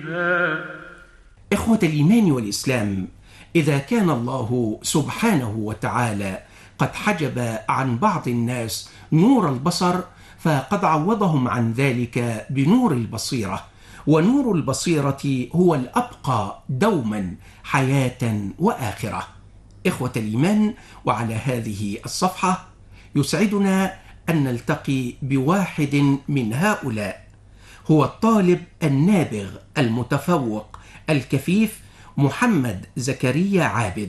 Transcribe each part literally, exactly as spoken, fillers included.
إخوة الإيمان والإسلام، إذا كان الله سبحانه وتعالى قد حجب عن بعض الناس نور البصر، فقد عوضهم عن ذلك بنور البصيرة، ونور البصيرة هو الأبقى دوما حياة وآخرة. إخوة الإيمان، وعلى هذه الصفحة يسعدنا أن نلتقي بواحد من هؤلاء، هو الطالب النابغ المتفوق الكفيف محمد زكريا عابد.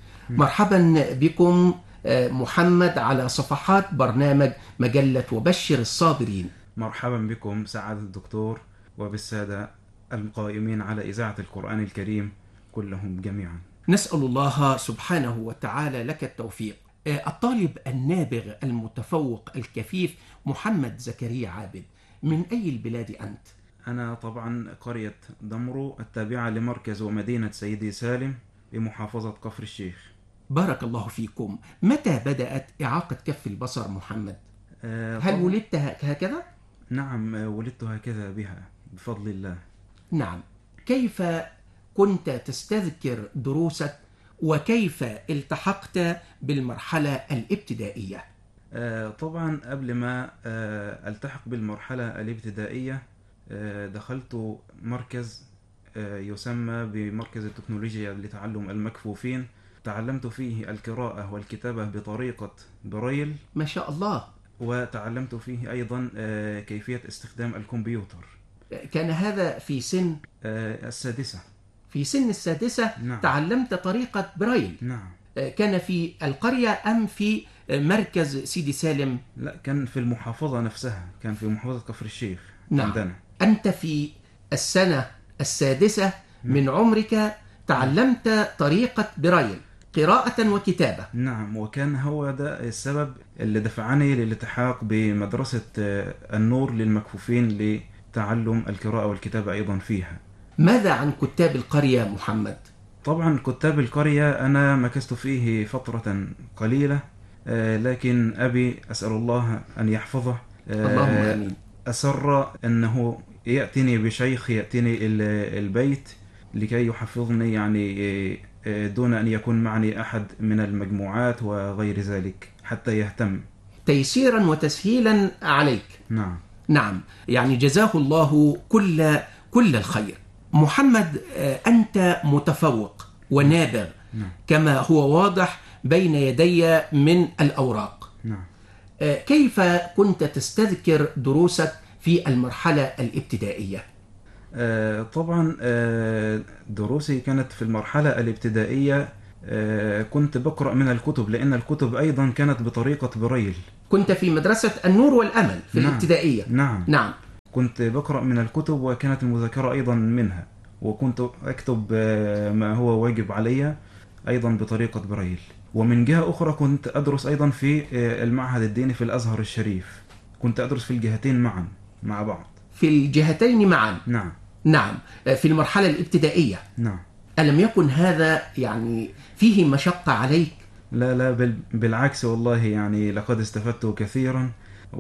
مرحبا بكم محمد على صفحات برنامج مجلة وبشر الصابرين. مرحبا بكم سعادة الدكتور وبالسادة القائمين على إذاعة القرآن الكريم كلهم جميعا. نسأل الله سبحانه وتعالى لك التوفيق. الطالب النابغ المتفوق الكفيف محمد زكريا عابد، من أي البلاد أنت؟ أنا طبعا قرية دمرو التابعة لمركز ومدينة سيدي سالم بمحافظة كفر الشيخ. بارك الله فيكم. متى بدأت إعاقة كف البصر محمد؟ أه هل ولدت هكذا؟ نعم، ولدت هكذا بها بفضل الله. نعم. كيف كنت تستذكر دروسك وكيف التحقت بالمرحلة الابتدائية؟ أه طبعا قبل ما أه التحق بالمرحلة الابتدائية أه دخلت مركز أه يسمى بمركز التكنولوجيا لتعلم المكفوفين. تعلمت فيه القراءة والكتابة بطريقة برايل. ما شاء الله. وتعلمت فيه أيضا أه كيفية استخدام الكمبيوتر. كان هذا في سن أه السادسة. في سن السادسة. نعم. تعلمت طريقة برايل. نعم. كان في القرية أم في مركز سيدي سالم؟ لا، كان في المحافظة نفسها، كان في محافظة كفر الشيخ. نعم. عندنا. أنت في السنة السادسة من عمرك تعلمت طريقة برايل، قراءة وكتابة. نعم، وكان هو ده السبب اللي دفعني للالتحاق بمدرسة النور للمكفوفين لتعلم القراءة والكتابة أيضا فيها. ماذا عن كتاب القرية محمد؟ طبعا كتاب القرية أنا مكثت فيه فترة قليلة، لكن أبي أسأل الله أن يحفظه. اللهم آمين. أسر أنه يأتيني بشيخ يأتيني البيت لكي يحفظني، يعني دون أن يكون معني أحد من المجموعات وغير ذلك، حتى يهتم. تيسيرا وتسهيلا عليك. نعم. نعم، يعني جزاه الله كل كل الخير. محمد، أنت متفوق ونابغ. نعم. كما هو واضح بين يدي من الأوراق. نعم. كيف كنت تستذكر دروسك في المرحلة الابتدائية؟ آه طبعا آه دروسي كانت في المرحلة الابتدائية، آه كنت بقرأ من الكتب، لأن الكتب أيضا كانت بطريقة برايل. كنت في مدرسة النور والأمل في نعم. الابتدائية. نعم. نعم. كنت بقرأ من الكتب وكانت المذاكرة أيضا منها، وكنت أكتب آه ما هو واجب علي أيضا بطريقة برايل. ومن جهة أخرى كنت أدرس أيضا في آه المعهد الديني في الأزهر الشريف. كنت أدرس في الجهتين معا مع بعض. في الجهتين معا. نعم. نعم، في المرحلة الابتدائية. نعم. ألم يكن هذا يعني فيه مشقة عليك؟ لا لا، بالعكس والله، يعني لقد استفدت كثيرا،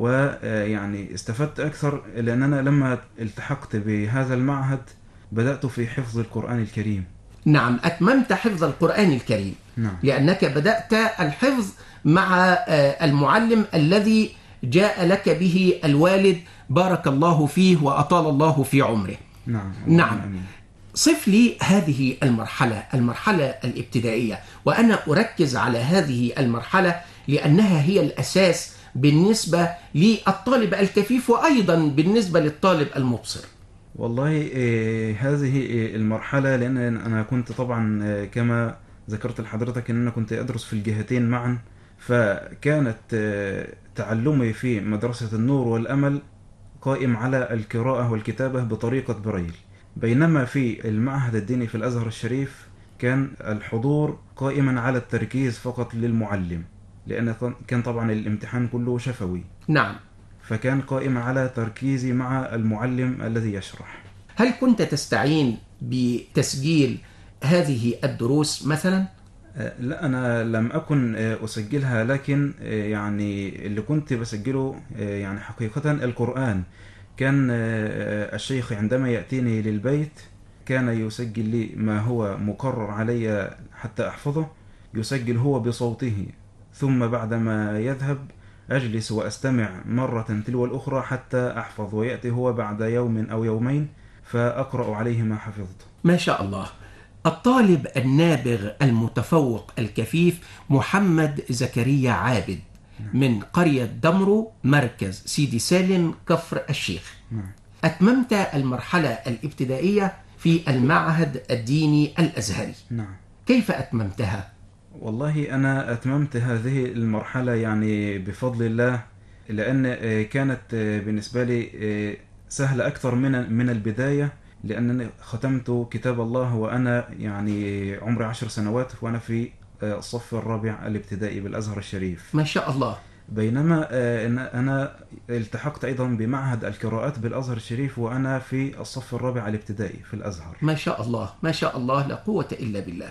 ويعني استفدت أكثر لأن أنا لما التحقت بهذا المعهد بدأت في حفظ القرآن الكريم. نعم، أتممت حفظ القرآن الكريم. نعم. لأنك بدأت الحفظ مع المعلم الذي جاء لك به الوالد بارك الله فيه وأطال الله في عمره. نعم. نعم. أمين. صف لي هذه المرحلة المرحلة الابتدائية، وأنا أركز على هذه المرحلة لأنها هي الأساس بالنسبة للطالب الكفيف وأيضا بالنسبة للطالب المبصر. والله إيه هذه إيه المرحلة، لأن أنا كنت طبعا إيه كما ذكرت لحضرتك أن أنا كنت أدرس في الجهتين معا، فكانت إيه تعلمي في مدرسة النور والأمل قائم على القراءة والكتابة بطريقة برايل، بينما في المعهد الديني في الأزهر الشريف كان الحضور قائما على التركيز فقط للمعلم، لأن كان طبعا الامتحان كله شفوي. نعم. فكان قائم على تركيزي مع المعلم الذي يشرح. هل كنت تستعين بتسجيل هذه الدروس مثلا؟ لا، أنا لم أكن أسجلها، لكن يعني اللي كنت بسجله يعني حقيقة القرآن. كان الشيخ عندما يأتيني للبيت كان يسجل لي ما هو مقرر علي حتى أحفظه، يسجل هو بصوته، ثم بعدما يذهب أجلس وأستمع مرة تلو الأخرى حتى أحفظ، ويأتي هو بعد يوم أو يومين فأقرأ عليه ما حفظته. ما شاء الله. الطالب النابغ المتفوق الكفيف محمد زكريا عابد من قرية دمرو، مركز سيدي سالم، كفر الشيخ. أتممت المرحلة الابتدائية في المعهد الديني الأزهري. نعم. كيف أتممتها؟ والله أنا أتممت هذه المرحلة يعني بفضل الله، لأن كانت بالنسبة لي سهلة أكثر من من البداية، لأنني ختمت كتاب الله وأنا يعني عمري عشر سنوات، وأنا في الصف الرابع الابتدائي بالأزهر الشريف. ما شاء الله. بينما أنا التحقت أيضا بمعهد القراءات بالأزهر الشريف وأنا في الصف الرابع الابتدائي في الأزهر. ما شاء الله ما شاء الله، لا قوة إلا بالله.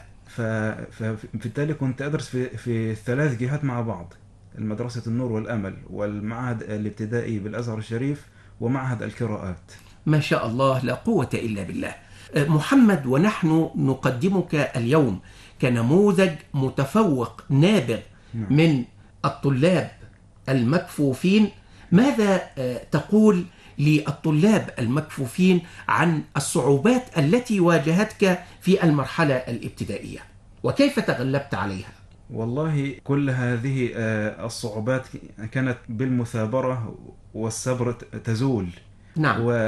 فبالتالي كنت أدرس في في الثلاث جهات مع بعض، المدرسة النور والأمل والمعهد الابتدائي بالأزهر الشريف ومعهد القراءات. ما شاء الله، لا قوة إلا بالله. محمد، ونحن نقدمك اليوم كنموذج متفوق نابغ من الطلاب المكفوفين، ماذا تقول للطلاب المكفوفين عن الصعوبات التي واجهتك في المرحلة الابتدائية وكيف تغلبت عليها؟ والله كل هذه الصعوبات كانت بالمثابرة والصبر تزول. نعم. و...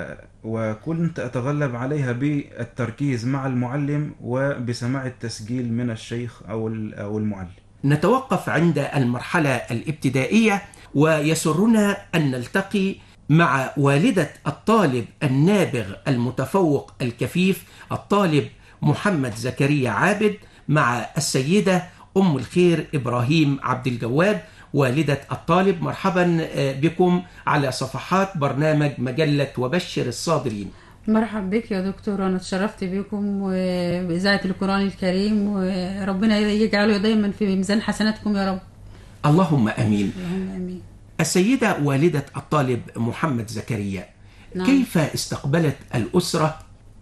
وكنت أتغلب عليها بالتركيز مع المعلم وبسماع التسجيل من الشيخ أو أو المعلم. نتوقف عند المرحلة الابتدائية، ويسرنا أن نلتقي مع والدة الطالب النابغ المتفوق الكفيف الطالب محمد زكريا عابد، مع السيدة أم الخير إبراهيم عبد الجواد والدة الطالب. مرحبا بكم على صفحات برنامج مجلة وبشر الصابرين. مرحبا بك يا دكتور، أنا اتشرفت بكم وبإذاعة القرآن الكريم، وربنا يجعله دايما في ميزان حسناتكم يا رب. اللهم أمين. اللهم أمين. السيدة والدة الطالب محمد زكريا، نعم. كيف استقبلت الأسرة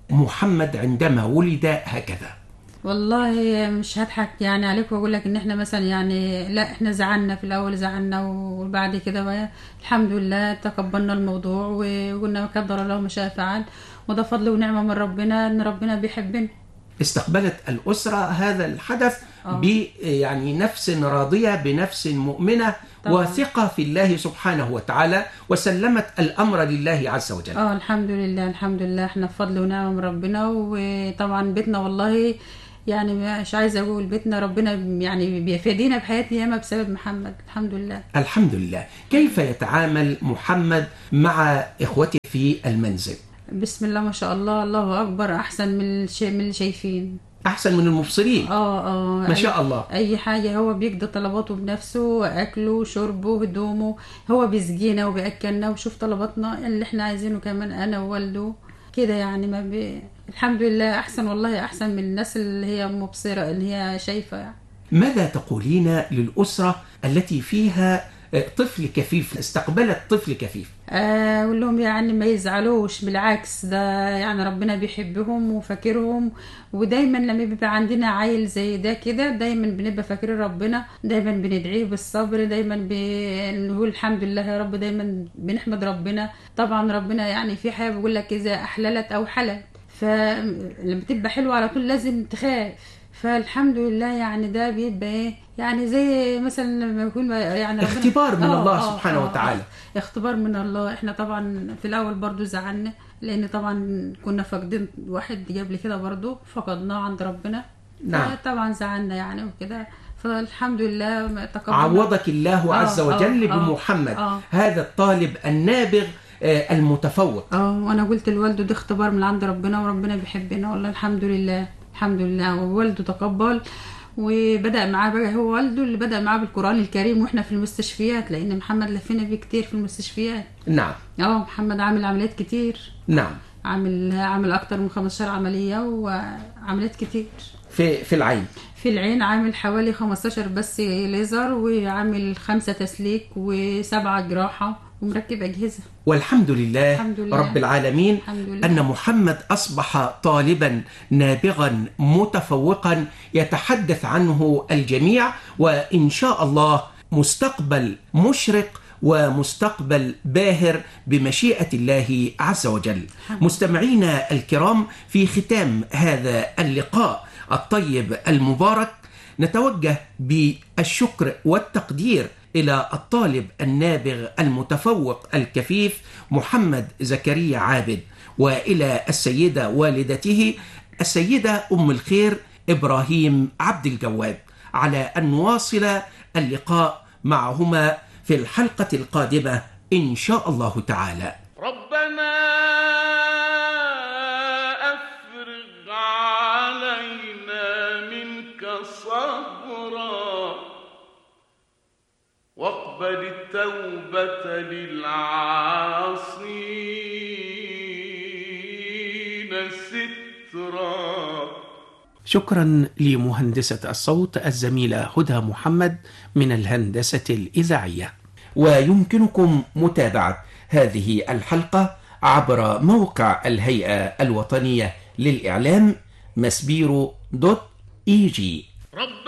محمد عندما ولد هكذا؟ والله مش هضحك يعني عليك واقول لك ان احنا مثلا يعني لا، احنا زعلنا في الاول، زعلنا وبعد كده الحمد لله تقبلنا الموضوع وقلنا قدر الله ما شاء فعل، وده فضل ونعمه من ربنا ان ربنا بيحبنا. استقبلت الأسرة هذا الحدث ب يعني نفس راضية، بنفس مؤمنة طبعا. وثقة في الله سبحانه وتعالى، وسلمت الأمر لله عز وجل. اه الحمد لله الحمد لله، احنا بفضل ونعمه من ربنا. وطبعا بيتنا والله يعني مش عايزه اقول بيتنا ربنا يعني بيفيدينا بحياتنا ياما بسبب محمد، الحمد لله. الحمد لله. كيف يتعامل محمد مع اخوته في المنزل؟ بسم الله ما شاء الله، الله اكبر، احسن من الشيء من اللي شايفين، احسن من المبصرين. اه اه ما شاء الله. اي حاجه هو بيقضي طلباته بنفسه، اكله شربه هدومه، هو بيسقينا وبياكلنا وشوف طلباتنا اللي احنا عايزينه كمان انا ووالده كده يعني. ما بي... الحمد لله احسن والله، احسن من الناس اللي هي مبصره اللي هي شايفه يعني. ماذا تقولين للأسرة التي فيها طفل كفيف، استقبلت طفل كفيف؟ اقول لهم يعني ما يزعلوش، بالعكس ده يعني ربنا بيحبهم وفاكرهم، ودايما لما بيبقى عندنا عيل زي ده كده دايما بنبقى فاكرين ربنا، دايما بندعيه بالصبر، دايما بنقول الحمد لله يا رب، دايما بنحمد ربنا. طبعا ربنا يعني في حاجه بيقول لك اذا احللت او حلت، فلما تبقى حلوه على طول لازم تخاف، فالحمد لله يعني ده بيبقى ايه يعني زي مثلا لما يكون يعني اختبار من آه الله آه سبحانه آه وتعالى. آه اختبار من الله. احنا طبعا في الاول برضو زعلنا، لان طبعا كنا فاقدين واحد قبل كده برضو فقدناه عند ربنا. نعم. طبعا زعلنا يعني وكده، فالحمد لله تقبل. عوضك الله عز آه وجل آه بمحمد آه آه هذا الطالب النابغ المتفوق. اه وانا قلت لوالده ده اختبار من عند ربنا، وربنا بيحبنا والله الحمد لله الحمد لله. ووالده تقبل وبدأ معاه بقى، هو والده اللي بدأ معاه بالقرآن الكريم واحنا في المستشفيات، لأن محمد لفينا بيه كتير في المستشفيات. نعم. اه محمد عامل عمليات كتير. نعم. عامل عامل أكتر من خمستاشر عملية وعمليات كتير. في في العين. في العين عامل حوالي خمستاشر بس ليزر، وعامل خمسة تسليك وسبعة جراحة ومركب أجهزة. والحمد لله, الحمد لله رب العالمين الحمد لله. أن محمد أصبح طالبا نابغا متفوقا يتحدث عنه الجميع، وإن شاء الله مستقبل مشرق ومستقبل باهر بمشيئة الله عز وجل. مستمعينا الكرام، في ختام هذا اللقاء الطيب المبارك نتوجه بالشكر والتقدير إلى الطالب النابغ المتفوق الكفيف محمد زكريا عابد، وإلى السيدة والدته السيدة أم الخير إبراهيم عبد الجواد، على أن نواصل اللقاء معهما في الحلقة القادمة إن شاء الله تعالى. ربنا أفرغ علينا منك صبرا واقبل التوبة للعاصين سترا. شكرا لمهندسة الصوت الزميلة هدى محمد من الهندسة الإذاعية. ويمكنكم متابعة هذه الحلقة عبر موقع الهيئة الوطنية للإعلام مسبيرو دوت إي جي.